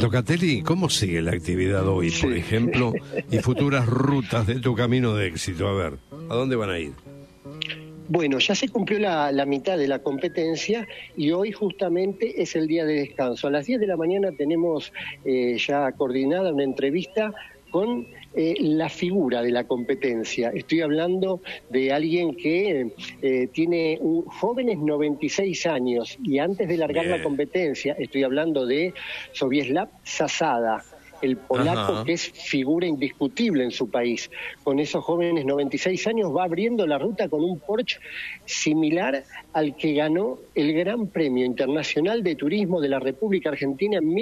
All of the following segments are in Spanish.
Locatelli, ¿cómo sigue la actividad hoy, por ejemplo, y futuras rutas de tu camino de éxito? A ver, ¿a dónde van a ir? Bueno, ya se cumplió la mitad de la competencia y hoy justamente es el día de descanso. A las 10 de la mañana tenemos ya coordinada una entrevista con la figura de la competencia. Estoy hablando de alguien que tiene jóvenes 96 años y antes de largar la competencia, estoy hablando de Sobieslav Zasada, el polaco que es figura indiscutible en su país. Con esos jóvenes 96 años va abriendo la ruta con un Porsche similar al que ganó el Gran Premio Internacional de Turismo de la República Argentina en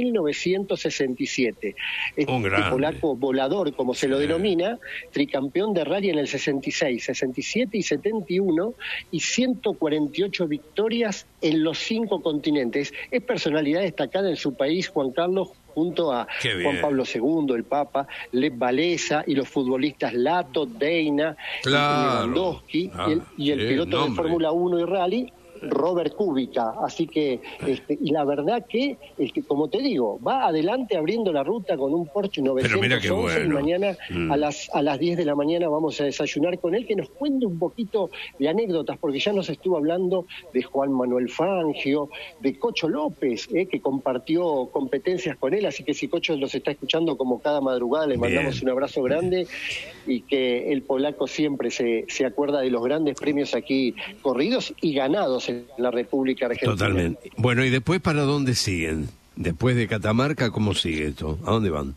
1967. Este polaco volador, como se lo denomina, tricampeón de rally en el 66, 67 y 71 y 148 victorias en los 5 continentes. Es personalidad destacada en su país, Juan Carlos, junto a Juan Pablo II, el Papa, Lech Walesa y los futbolistas Lato, Deina, Lewandowski y el piloto de Fórmula 1 y Rally, Robert Kubica. Así que, y la verdad que, como te digo, va adelante abriendo la ruta con un Porsche 911 y mañana a las 10 de la mañana vamos a desayunar con él, que nos cuente un poquito de anécdotas, porque ya nos estuvo hablando de Juan Manuel Fangio, de Cocho López, que compartió competencias con él, así que si Cocho los está escuchando como cada madrugada, le mandamos un abrazo grande y que el polaco siempre se acuerda de los grandes premios aquí corridos y ganados en la República Argentina. Totalmente. Bueno, ¿y después para dónde siguen? Después de Catamarca, ¿cómo sigue esto? ¿A dónde van?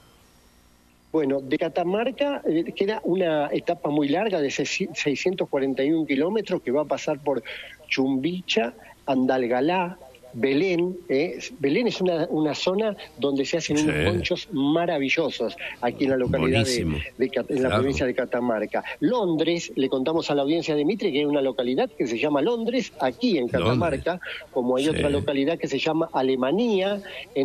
Bueno, de Catamarca queda una etapa muy larga de 641 kilómetros que va a pasar por Chumbicha, Andalgalá, Belén. Belén es una zona donde se hacen unos ponchos maravillosos aquí en la localidad en la provincia de Catamarca. Londres, le contamos a la audiencia de Mitre que hay una localidad que se llama Londres aquí en Catamarca, como hay otra localidad que se llama Alemania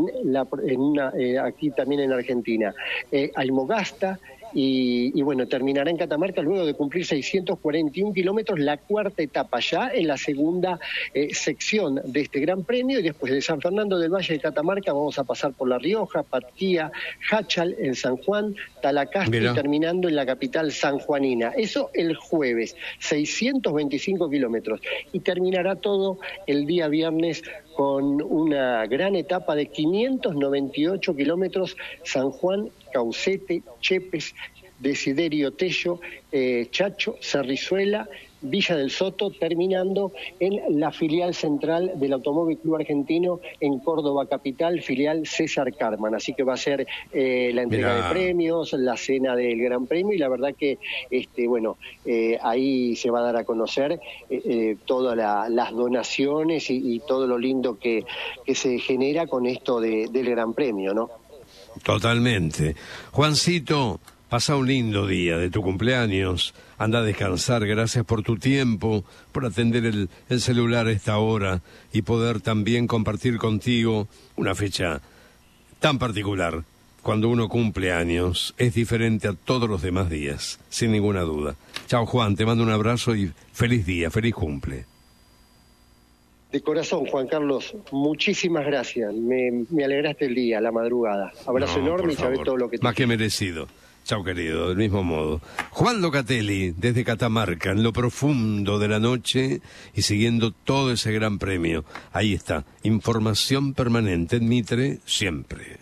aquí también en Argentina. Almogasta. Y bueno, terminará en Catamarca luego de cumplir 641 kilómetros, la cuarta etapa, ya en la segunda sección de este Gran Premio, y después de San Fernando del Valle de Catamarca vamos a pasar por La Rioja, Patquía, Jáchal en San Juan, Talacastro y terminando en la capital sanjuanina. Eso el jueves, 625 kilómetros. Y terminará todo el día viernes con una gran etapa de 598 kilómetros, San Juan, Caucete, Chepes, Desiderio Tello, Chacho, Cerrizuela, Villa del Soto, terminando en la filial central del Automóvil Club Argentino en Córdoba capital, filial César Carman. Así que va a ser la entrega de premios, la cena del Gran Premio, y la verdad que ahí se va a dar a conocer todas las donaciones y todo lo lindo que se genera con esto del Gran Premio, ¿no? Totalmente. Juancito, pasa un lindo día de tu cumpleaños, anda a descansar, gracias por tu tiempo, por atender el celular a esta hora y poder también compartir contigo una fecha tan particular. Cuando uno cumple años es diferente a todos los demás días, sin ninguna duda. Chao Juan, te mando un abrazo y feliz día, feliz cumple. De corazón, Juan Carlos, muchísimas gracias. Me alegraste el día, la madrugada. Abrazo enorme y sabés todo lo que te Más que merecido. Chao, querido, del mismo modo. Juan Locatelli, desde Catamarca, en lo profundo de la noche y siguiendo todo ese gran premio. Ahí está, información permanente en Mitre, siempre.